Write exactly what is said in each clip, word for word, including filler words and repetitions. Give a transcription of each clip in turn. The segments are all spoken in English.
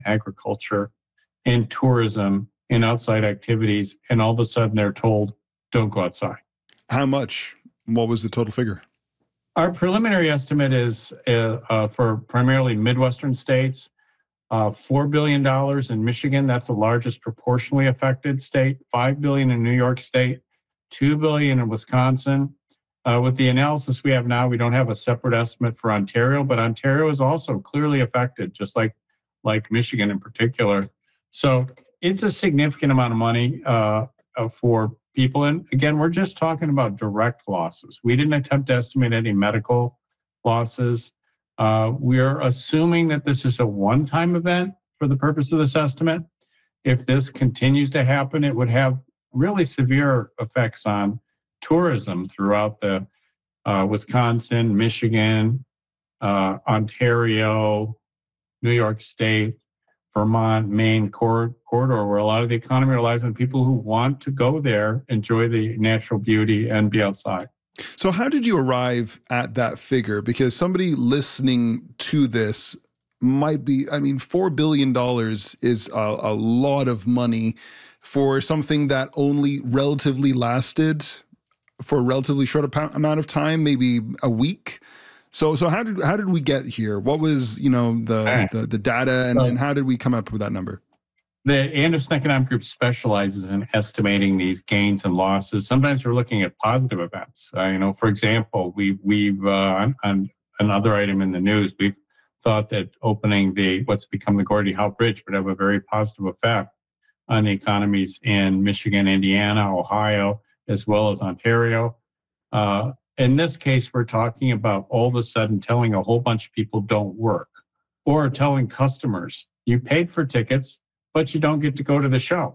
agriculture, in tourism, in outside activities, and all of a sudden they're told, don't go outside. How much? What was the total figure? Our preliminary estimate is uh, uh, for primarily Midwestern states, uh, four billion dollars in Michigan. That's the largest proportionally affected state. five billion dollars in New York State, two billion dollars in Wisconsin. Uh, with the analysis we have now, we don't have a separate estimate for Ontario, but Ontario is also clearly affected, just like, like Michigan in particular. So it's a significant amount of money uh, uh, for people. And again, we're just talking about direct losses. We didn't attempt to estimate any medical losses. Uh, we're assuming that this is a one-time event for the purpose of this estimate. If this continues to happen, it would have really severe effects on tourism throughout the uh, Wisconsin, Michigan, uh, Ontario, New York State, Vermont, Maine cor- corridor, where a lot of the economy relies on people who want to go there, enjoy the natural beauty, and be outside. So how did you arrive at that figure? Because somebody listening to this might be, I mean, four billion dollars is a, a lot of money for something that only relatively lasted for a relatively short amount of time, maybe a week. So, so how did how did we get here? What was, you know, the right. the, the data, and, and how did we come up with that number? The Anderson Economic Group specializes in estimating these gains and losses. Sometimes we're looking at positive events. Uh, you know, for example, we we've uh, on, on another item in the news, we've thought that opening the what's become the Gordie Howe Bridge would have a very positive effect on the economies in Michigan, Indiana, Ohio, as well as Ontario. Uh, In this case, we're talking about all of a sudden telling a whole bunch of people don't work, or telling customers you paid for tickets, but you don't get to go to the show.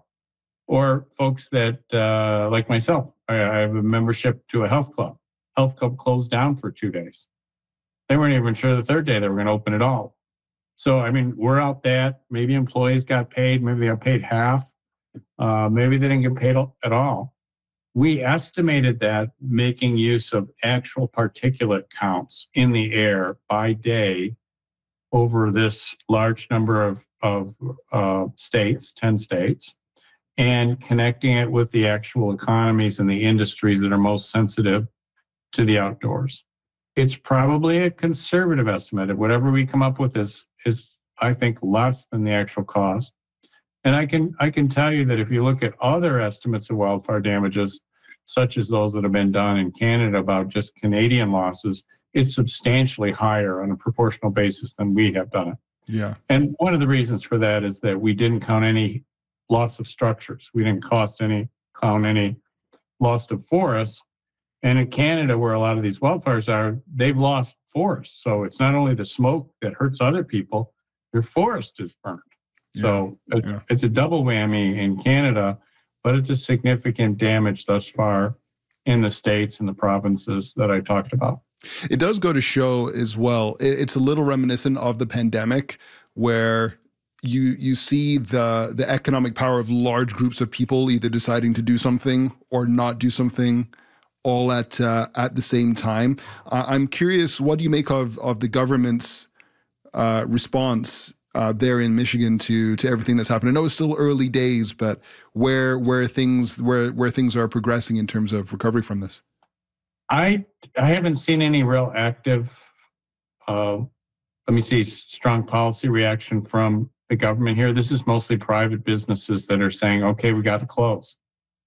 Or folks that, uh, like myself, I, I have a membership to a health club. Health club closed down for two days. They weren't even sure the third day they were going to open it all. So, I mean, we're out that maybe employees got paid, maybe they got paid half, uh, maybe they didn't get paid at all. We estimated that making use of actual particulate counts in the air by day over this large number of, of uh, states, ten states, and connecting it with the actual economies and the industries that are most sensitive to the outdoors. It's probably a conservative estimate. Whatever we come up with is, is I think, less than the actual cost. And I can I can tell you that if you look at other estimates of wildfire damages, such as those that have been done in Canada about just Canadian losses, it's substantially higher on a proportional basis than we have done it. Yeah. And one of the reasons for that is that we didn't count any loss of structures. We didn't cost any count any loss of forests. And in Canada, where a lot of these wildfires are, they've lost forests. So it's not only the smoke that hurts other people, your forest is burned. Yeah. So it's, yeah. it's a double whammy in Canada, but it's a significant damage thus far in the states and the provinces that I talked about. It does go to show as well, it's a little reminiscent of the pandemic, where you you see the the economic power of large groups of people either deciding to do something or not do something all at uh, at the same time. Uh, I'm curious, what do you make of of the government's uh, response Uh, there in Michigan to to everything that's happened? I know it's still early days, but where where things where where things are progressing in terms of recovery from this? I I haven't seen any real active, uh, let me see, strong policy reaction from the government here. This is mostly private businesses that are saying, okay, we got to close.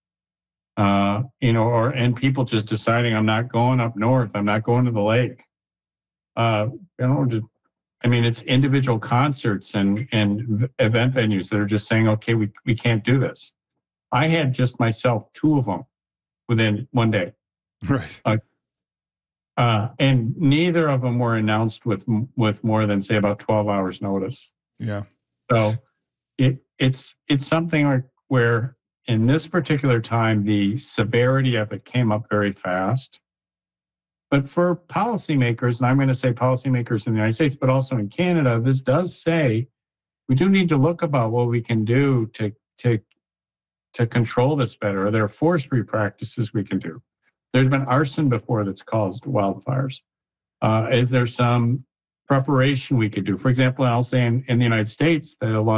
Uh, you know, or and people just deciding, I'm not going up north, I'm not going to the lake. Uh, you know, just I mean, it's individual concerts and, and event venues that are just saying, okay, we, we can't do this. I had just myself two of them within one day. Right. Uh, uh, and neither of them were announced with with more than, say, about twelve hours notice. Yeah. So it it's it's something where, where in this particular time, the severity of it came up very fast. But for policymakers, and I'm going to say policymakers in the United States, but also in Canada, this does say we do need to look about what we can do to, to, to control this better. Are there forestry practices we can do? There's been arson before that's caused wildfires. Uh, is there some preparation we could do. For example, I'll say in, in the United States, the Las